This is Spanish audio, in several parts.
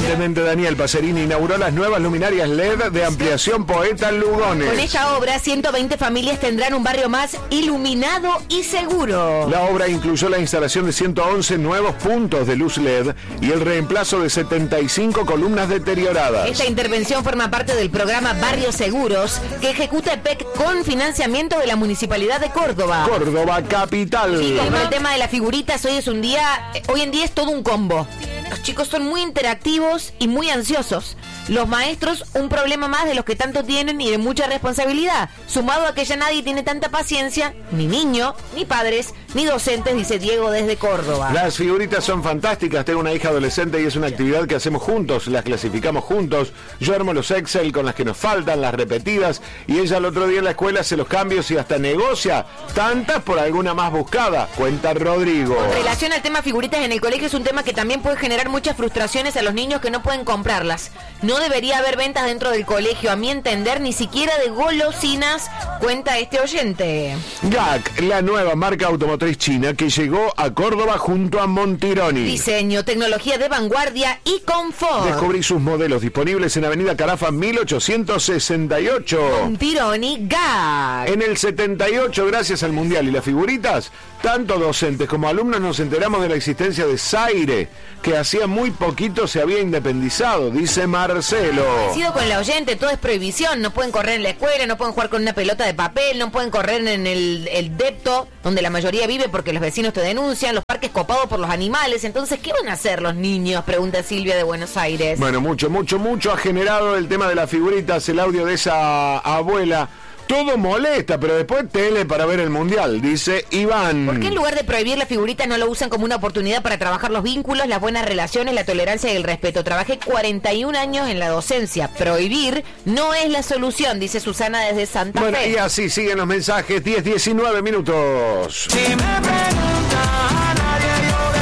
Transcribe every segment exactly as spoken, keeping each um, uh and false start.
Intendente Daniel Pacerini inauguró las nuevas luminarias L E D de ampliación Poeta Lugones. Con esta obra, ciento veinte familias tendrán un barrio más iluminado y seguro. La obra incluyó la instalación de ciento once nuevos puntos de luz L E D y el reemplazo de setenta y cinco columnas deterioradas. Esta intervención forma parte del programa Barrios Seguros que ejecuta E P E C con financiamiento de la Municipalidad de Córdoba. Córdoba capital. Chicos, con el tema de las figuritas, hoy es un día, hoy en día es todo un combo. Los chicos son muy interactivos y muy ansiosos. Los maestros, un problema más de los que tanto tienen y de mucha responsabilidad, sumado a que ya nadie tiene tanta paciencia, ni niño, ni padres, ni docentes, dice Diego desde Córdoba. Las figuritas son fantásticas, tengo una hija adolescente y es una actividad que hacemos juntos, las clasificamos juntos, yo armo los Excel con las que nos faltan, las repetidas, y ella el otro día en la escuela hace los cambios y hasta negocia tantas por alguna más buscada, cuenta Rodrigo. Con relación al tema figuritas en el colegio, es un tema que también puede generar muchas frustraciones a los niños que no pueden comprarlas. No debería haber ventas dentro del colegio, a mi entender, ni siquiera de golosinas, cuenta este oyente. G A C, la nueva marca automotriz china que llegó a Córdoba junto a Montironi. Diseño, tecnología de vanguardia y confort. Descubrí sus modelos disponibles en Avenida Carafa mil ochocientos sesenta y ocho. Montironi G A C. En el setenta y ocho, gracias al Mundial y las figuritas, tanto docentes como alumnos nos enteramos de la existencia de Zaire, que hacía muy poquito se había independizado, dice Marcelo. Sido con el oyente, todo es prohibición, no pueden correr en la escuela, no pueden jugar con una pelota de papel, no pueden correr en el, el depto, donde la mayoría vive porque los vecinos te denuncian, los parques copados por los animales. Entonces, ¿qué van a hacer los niños? Pregunta Silvia de Buenos Aires. Bueno, mucho, mucho, mucho ha generado el tema de las figuritas, el audio de esa abuela. Todo molesta, pero después tele para ver el Mundial, dice Iván. ¿Por qué en lugar de prohibir las figuritas no lo usan como una oportunidad para trabajar los vínculos, las buenas relaciones, la tolerancia y el respeto? Trabajé cuarenta y un años en la docencia. Prohibir no es la solución, dice Susana desde Santa bueno, Fe. Y así siguen los mensajes, diez diecinueve minutos. Si me pregunta, nadie yo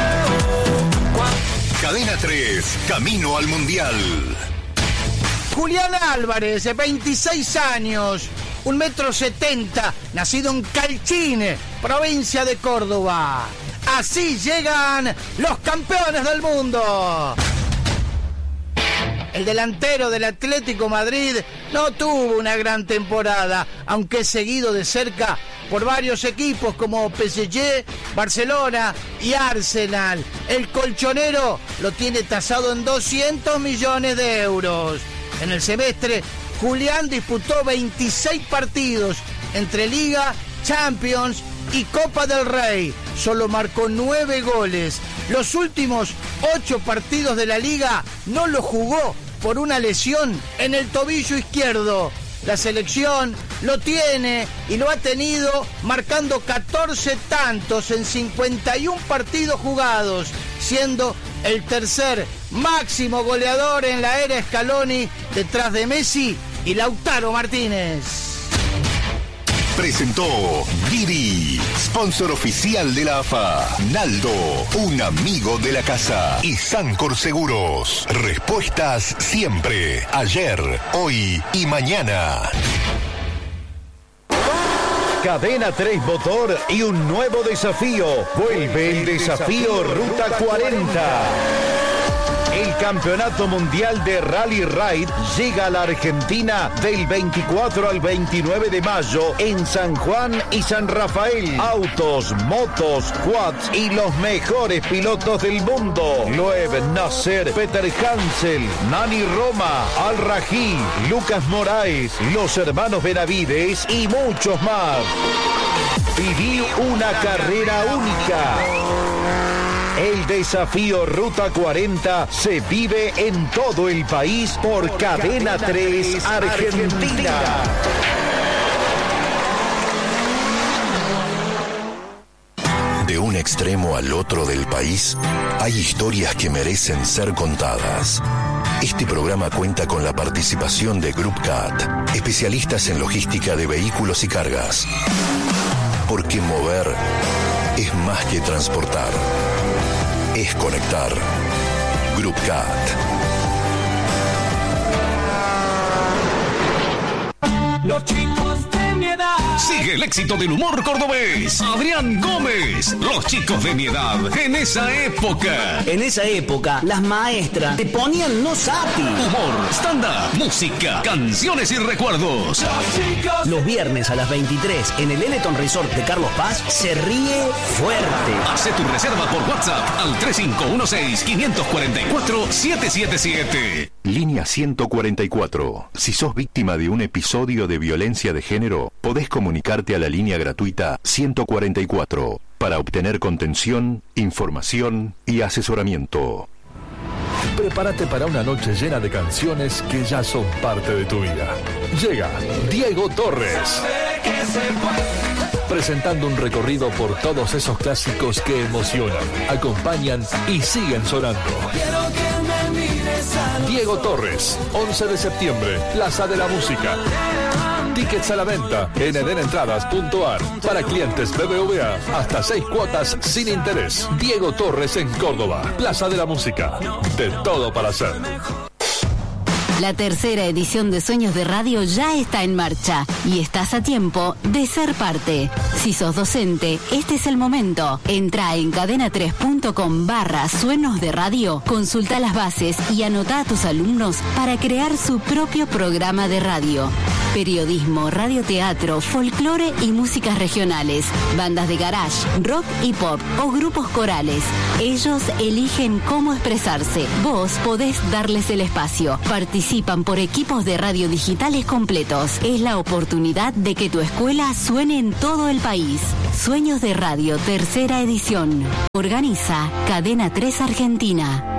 le veo. Cadena tres, camino al Mundial. Julián Álvarez, veintiséis años, un metro setenta, nacido en Calchine, provincia de Córdoba. Así llegan los campeones del mundo. El delantero del Atlético Madrid no tuvo una gran temporada, aunque es seguido de cerca por varios equipos como P S G, Barcelona y Arsenal. El colchonero lo tiene tasado en doscientos millones de euros. En el semestre, Julián disputó veintiséis partidos entre Liga, Champions y Copa del Rey. Solo marcó nueve goles. Los últimos ocho partidos de la Liga no los jugó por una lesión en el tobillo izquierdo. La selección lo tiene y lo ha tenido marcando catorce tantos en cincuenta y uno partidos jugados, siendo el tercer máximo goleador en la era Scaloni, detrás de Messi y Lautaro Martínez. Presentó Didi, sponsor oficial de la A F A. Naldo, un amigo de la casa. Y Sancor Seguros. Respuestas siempre, ayer, hoy y mañana. Cadena tres Motor y un nuevo desafío. Vuelve el desafío Ruta cuarenta. El Campeonato Mundial de Rally Ride llega a la Argentina del veinticuatro al veintinueve de mayo en San Juan y San Rafael. Autos, motos, quads y los mejores pilotos del mundo. Loeb Nasser, Peter Hansel, Nani Roma, Al Rají, Lucas Moraes, los hermanos Benavides y muchos más. Viví una carrera única. El desafío Ruta cuarenta se vive en todo el país por, por Cadena tres Argentina. Argentina. De un extremo al otro del país, hay historias que merecen ser contadas. Este programa cuenta con la participación de Group Cat, especialistas en logística de vehículos y cargas. Porque mover es más que transportar. Es conectar. Group Cat. Los chicos de mi edad Sigue el éxito del humor cordobés. Adrián Gómez. Los chicos de mi edad. En esa época. En esa época, las maestras te ponían no sapi. Humor, stand-up, música, canciones y recuerdos. Los viernes a las veintitrés en el Eleton Resort de Carlos Paz se ríe fuerte. Hace tu reserva por WhatsApp al tres cinco uno seis, cinco cuatro cuatro, siete siete siete. Línea ciento cuarenta y cuatro. Si sos víctima de un episodio de violencia de género, podés comunicarte a la línea gratuita ciento cuarenta y cuatro para obtener contención, información y asesoramiento. Prepárate para una noche llena de canciones que ya son parte de tu vida. Llega Diego Torres, presentando un recorrido por todos esos clásicos que emocionan, acompañan y siguen sonando. Diego Torres, once de septiembre, Plaza de la Música. Tickets a la venta en eden entradas punto a r. Para clientes B B V A, hasta seis cuotas sin interés. Diego Torres en Córdoba, Plaza de la Música. De todo para hacer. La tercera edición de Sueños de Radio ya está en marcha y estás a tiempo de ser parte. Si sos docente, este es el momento. Entra en cadena tres punto com barra Sueños de Radio, consulta las bases y anota a tus alumnos para crear su propio programa de radio. Periodismo, radioteatro, folclore y músicas regionales, bandas de garage, rock y pop o grupos corales. Ellos eligen cómo expresarse. Vos podés darles el espacio. Participan por equipos de radio digitales completos. Es la oportunidad de que tu escuela suene en todo el país. Sueños de Radio, tercera edición. Organiza Cadena tres Argentina.